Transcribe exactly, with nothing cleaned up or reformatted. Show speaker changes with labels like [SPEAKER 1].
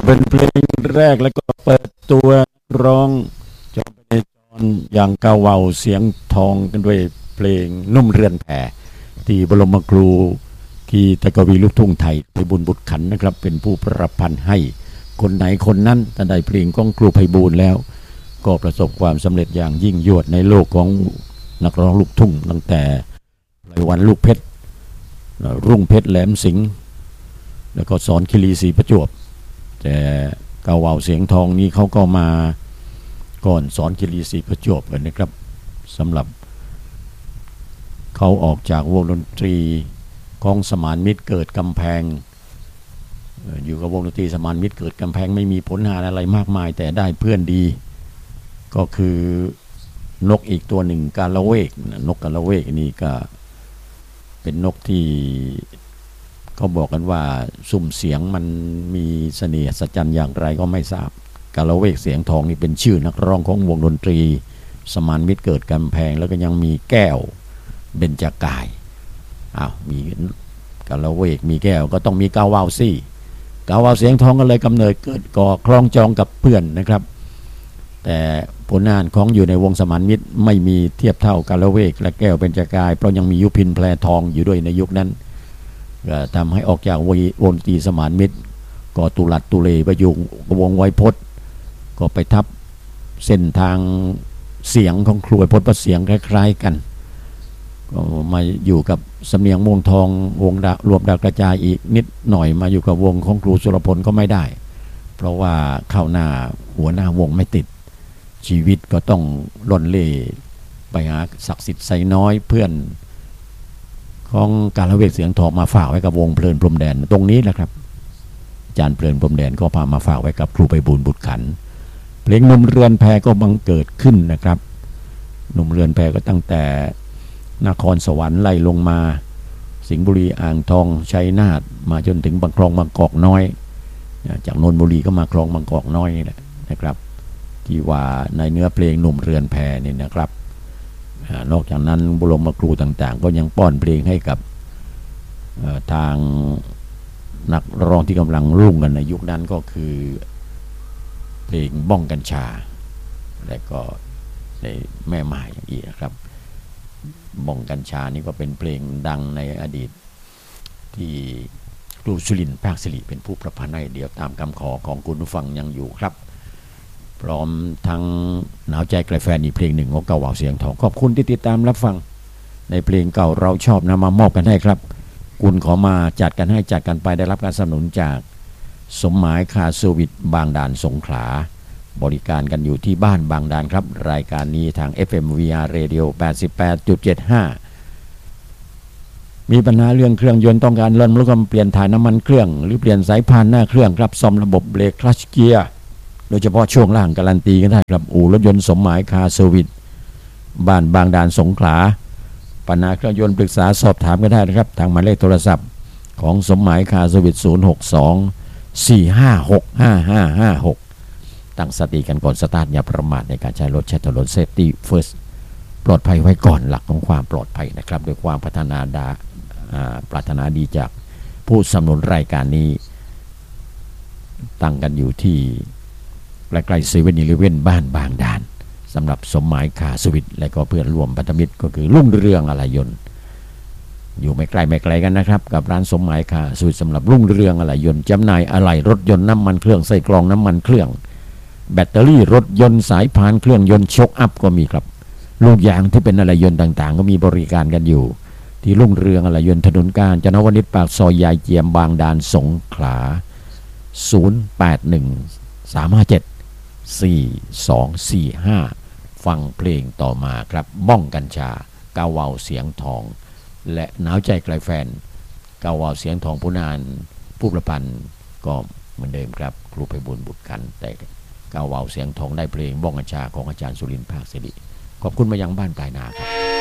[SPEAKER 1] เป็นเพลงแรกแล้วก็เปิดตัวร้องจอมพเนจรอย่างเกาเวาเสียงทองกันด้วยเพลงนุ่มเรือนแผ่ที่บรมครูกีตกวีลูกทุ่งไทยไพบูลย์บุตรขันธ์นะครับเป็นผู้ประพันธ์ให้คนไหนคนนั้นถ้าได้เพลงของครูไพบูลย์แล้วก็ประสบความสำเร็จอย่างยิ่งยวดในโลกของนักร้องลูกทุ่งตั้งแต่ไพวันลูกเพชรรุ่งเพชรแหลมสิงห์แล้วก็สอนคิรีศรีประจวบแต่เกาเวาเสียงทองนี้เขาก็มาก่อนสอนคิรีศรีประจวบกันนะครับสำหรับเขาออกจากวงดนตรีของสมานมิตรเกิดกำแพงอยู่กับวงดนตรีสมานมิตรเกิดกำแพงไม่มีผลงานอะไรมากมายแต่ได้เพื่อนดีก็คือนกอีกตัวหนึ่งกาละเวกนกกาละเวกนี่ก็เป็นนกที่เขาบอกกันว่าสุ่มเสียงมันมีเสน่ห์สัจจันอย่างไรก็ไม่ทราบกาละเวกเสียงทองนี่เป็นชื่อนักร้องของวงดนตรีสมานมิตรเกิดกำแพงแล้วก็ยังมีแก้วเบญจกายอ้าวมีกาละเวกมีแก้วก็ต้องมีเกาเวาซี่เกาเวาเสียงทองก็เลยกำเนิดเกิดก่อคล้องจองกับเพื่อนนะครับแต่ผลงานของอยู่ในวงสมานมิตรไม่มีเทียบเท่ากาละเวกและแก้วเบญจกายเพราะยังมียุพินแพรทองอยู่ด้วยในยุคนั้นก็ทำให้ออกจากวงดนตรีสมานมิตรก็ตุลัดตุเลไปอยู่วงไวยพจน์ก็ไปทับเส้นทางเสียงของครูไวยพจน์เพราะเสียงคล้ายๆกันก็มาอยู่กับสำเนียงม่วงทองวงรวมดาวกระจายอีกนิดหน่อยมาอยู่กับวงของครูสุรพลก็ไม่ได้เพราะว่าเข้าหน้าหัวหน้าวงไม่ติดชีวิตก็ต้องล่นเล่ไปหาศักดิ์สิทธิ์ไซน้อยเพื่อนของกาละเวกเสียงทองมาฝากไว้กับวงเพลินพรมแดนตรงนี้แหละครับอาจารย์เพลินพรมแดนก็พามาฝากไว้กับครูไพบูลย์บุตรขันธ์เพลงหนุ่มเรือนแพก็บังเกิดขึ้นนะครับหนุ่มเรือนแพก็ตั้งแต่นครสวรรค์ไล่ลงมาสิงห์บุรีอ่างทองชัยนาทมาจนถึงบางคลองบางกอกน้อยจากนนทบุรีก็มาคลองบางกอกน้อยนี่แหละนะครับที่ว่าในเนื้อเพลงหนุ่มเรือนแพนี่นะครับนอกจากนั้นบรมครูต่างๆก็ยังป้อนเพลงให้กับทางนักร้องที่กำลังรุ่งกันในยุคนั้นก็คือเพลงบ้องกัญชาและก็ในแม่หมายอีกนะครับบ้องกัญชานี่ก็เป็นเพลงดังในอดีตที่ครูสุรินทร์ภาคสิริเป็นผู้ประพันธ์ให้เดียวตามคำขอของคุณผู้ฟังยังอยู่ครับพร้อมทั้งหนาวใจไกลแฟนอีกเพลงหนึ่งของเก่าเวาเสียงทองขอบคุณที่ติดตามรับฟังในเพลงเก่าเราชอบนำมามอบกันให้ครับคุณขอมาจัดกันให้จัดกันไปได้รับการสนับสนุนจากสมหมายคาร์เซอร์วิสบางด่านสงขลาบริการกันอยู่ที่บ้านบางด่านครับรายการนี้ทาง เอฟ เอ็ม วี อาร์ Radio แปดสิบแปดจุดเจ็ดห้า มีปัญหาเรื่องเครื่องยนต์ต้องการเลื่อนแล้วก็เปลี่ยนถ่ายน้ำมันเครื่องหรือเปลี่ยนสายพานหน้าเครื่องครับซ่อมระบบเบรกคลัตช์เกียร์โดยเฉพาะช่วงล่างการันตีกันได้ครับอู่รถยนต์สมหมายคาร์เซอร์วิสบ้านบางด่านสงขลาปัญหาเครื่องยนต์ปรึกษาสอบถามกันได้นะครับทางหมายเลขโทรศัพท์ของสมหมายคาร์เซอร์วิสศูนย์หกสอง สี่ห้าหก ห้าห้าห้าหกตั้งสติกันก่อนสตาร์ทอย่าประมาทในการใช้รถใช้ถนนเซฟตี้เฟิร์สปลอดภัยไว้ก่อนหลักของความปลอดภัยนะครับด้วยความพัฒนาดาปรารถนาดีจากผู้สนับสนุนรายการนี้ตั้งกันอยู่ที่ใกล้ๆเซเว่นอีเลฟเว่นบ้านบางด่านสำหรับสมหมายคาร์เซอร์วิสและก็เพื่อนร่วมพันธมิตรก็คือรุ่งเรืองอะไหล่ยนต์อยู่ไม่ไกลไม่ไกลกันนะครับกับร้านสมหมายคาร์เซอร์วิสสำหรับรุ่งเรืองอะไหล่ยนต์จำหน่ายอะไหล่รถยนต์น้ำมันเครื่องใส่กรองน้ำมันเครื่องแบตเตอรี่รถยนต์สายพานเครื่องยนต์ช็อคอัพก็มีครับลูกยางที่เป็นอะไหล่ยนต์ต่างๆก็มีบริการกันอยู่ที่รุ่งเรืองอะไหล่ยนต์ถนนกาญจนวนิชปากซอยยายเจียมบางด่านสงขลาศูนย์ แปด หนึ่ง สาม ห้า เจ็ด สี่ สอง สี่ ห้าฟังเพลงต่อมาครับบ้องกัญชาเกาเวาเสียงทองและหนาวใจไกลแฟนเกาเวาเสียงทองผู้นานผู้ประพันธ์ก็เหมือนเดิมครับครูไพบูลย์บุตรขันธ์แต่เกาเวาเสียงทองได้เพลงบ้องกัญชาของอาจารย์สุรินทร์ภาคสิริขอบคุณมายังบ้านปลายนาครับ